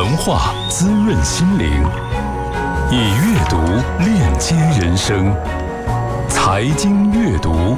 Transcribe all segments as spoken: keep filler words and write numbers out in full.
文化滋润心灵，以阅读链接人生。财经阅读，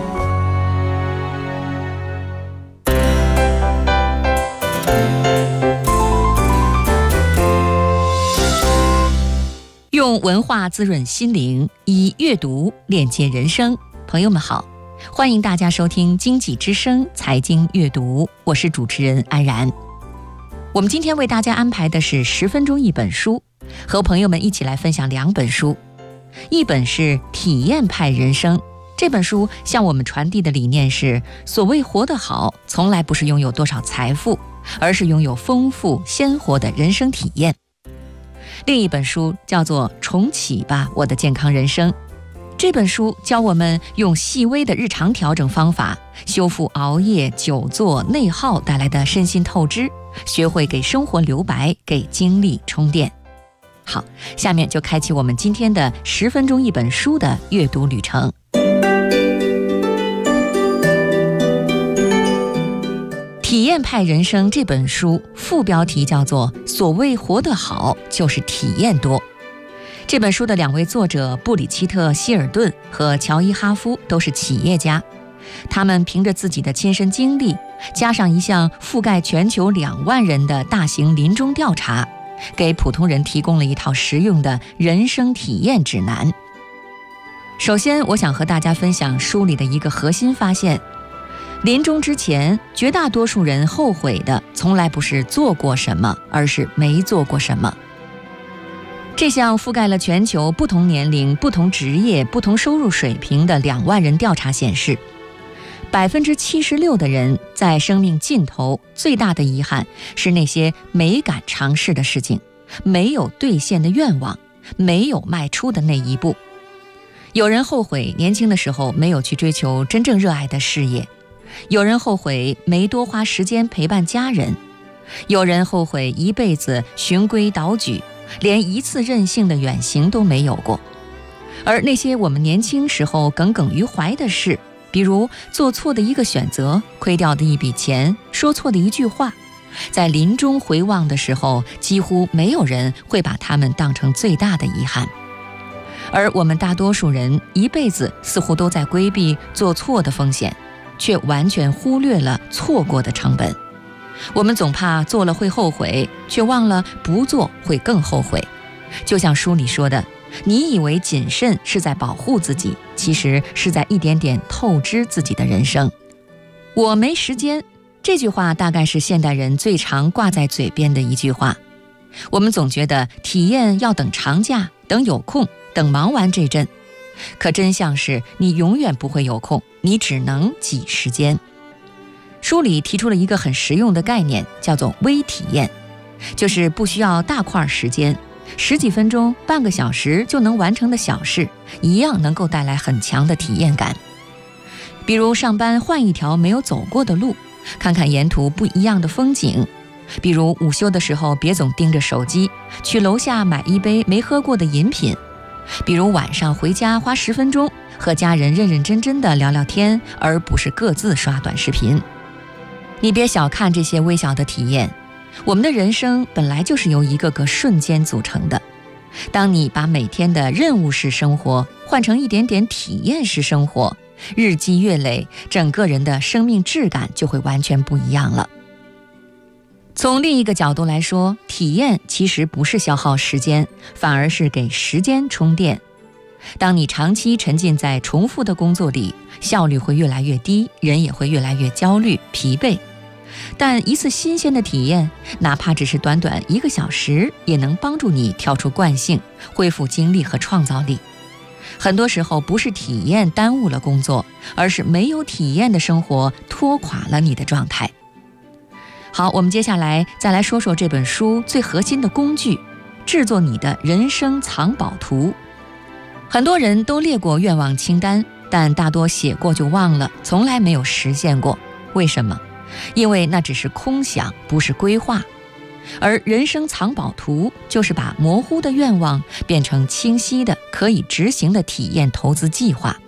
用文化滋润心灵，以阅读链接人生。朋友们好，欢迎大家收听经济之声财经阅读，我是主持人安然。我们今天为大家安排的是十分钟一本书，和朋友们一起来分享两本书。一本是体验派人生，这本书向我们传递的理念是，所谓活得好，从来不是拥有多少财富，而是拥有丰富鲜活的人生体验。另一本书叫做重启吧，我的健康人生。这本书教我们用细微的日常调整方法，修复熬夜、久坐、内耗带来的身心透支，学会给生活留白，给精力充电。好，下面就开启我们今天的十分钟一本书的阅读旅程。体验派人生这本书副标题叫做所谓活得好，就是体验多。这本书的两位作者布里奇特·希尔顿和乔伊·哈夫都是企业家，他们凭着自己的亲身经历，加上一项覆盖全球两万人的大型临终调查，给普通人提供了一套实用的人生体验指南。首先，我想和大家分享书里的一个核心发现：临终之前，绝大多数人后悔的从来不是做过什么，而是没做过什么。这项覆盖了全球不同年龄、不同职业、不同收入水平的两万人调查显示，百分之七十六的人在生命尽头最大的遗憾是那些没敢尝试的事情，没有兑现的愿望，没有迈出的那一步。有人后悔年轻的时候没有去追求真正热爱的事业，有人后悔没多花时间陪伴家人，有人后悔一辈子循规蹈矩，连一次任性的远行都没有过。而那些我们年轻时候耿耿于怀的事，比如做错的一个选择，亏掉的一笔钱，说错的一句话，在临终回望的时候，几乎没有人会把它们当成最大的遗憾。而我们大多数人一辈子似乎都在规避做错的风险，却完全忽略了错过的成本。我们总怕做了会后悔，却忘了不做会更后悔。就像书里说的，你以为谨慎是在保护自己，其实是在一点点透支自己的人生。我没时间，这句话大概是现代人最常挂在嘴边的一句话。我们总觉得体验要等长假，等有空，等忙完这阵。可真相是，你永远不会有空，你只能挤时间。书里提出了一个很实用的概念，叫做微体验，就是不需要大块时间，十几分钟、半个小时就能完成的小事，一样能够带来很强的体验感。比如上班换一条没有走过的路，看看沿途不一样的风景；比如午休的时候别总盯着手机，去楼下买一杯没喝过的饮品；比如晚上回家花十分钟和家人认认真真的聊聊天，而不是各自刷短视频。你别小看这些微小的体验，我们的人生本来就是由一个个瞬间组成的。当你把每天的任务式生活换成一点点体验式生活，日积月累，整个人的生命质感就会完全不一样了。从另一个角度来说，体验其实不是消耗时间，反而是给时间充电。当你长期沉浸在重复的工作里，效率会越来越低，人也会越来越焦虑、疲惫。但一次新鲜的体验，哪怕只是短短一个小时，也能帮助你跳出惯性，恢复精力和创造力。很多时候不是体验耽误了工作，而是没有体验的生活拖垮了你的状态。好，我们接下来再来说说这本书最核心的工具，制作你的人生藏宝图。很多人都列过愿望清单，但大多写过就忘了，从来没有实现过。为什么？因为那只是空想，不是规划。而人生藏宝图就是把模糊的愿望变成清晰的、可以执行的体验投资计划。